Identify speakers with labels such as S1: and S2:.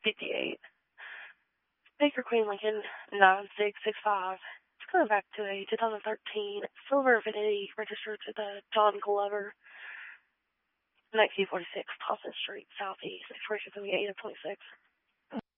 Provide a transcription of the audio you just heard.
S1: 58. Baker Queen Lincoln 9665. It's going back to a 2013 silver Infiniti registered to the John Glover 1946 Thompson Street, Southeast, expiration 28 of 26.